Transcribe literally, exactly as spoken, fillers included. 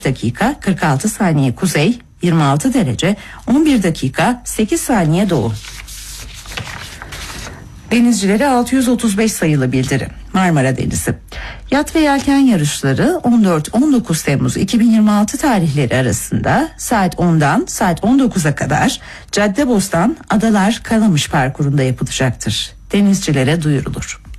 dakika kırk altı saniye kuzey, yirmi altı derece on bir dakika sekiz saniye doğu. Denizcilere altı yüz otuz beş sayılı bildiri. Marmara Denizi. Yat ve yelken yarışları on dört on dokuz Temmuz iki bin yirmi altı tarihleri arasında saat ondan saat on dokuza kadar Caddebostan Adalar Kalamış parkurunda yapılacaktır. Denizcilere duyurulur.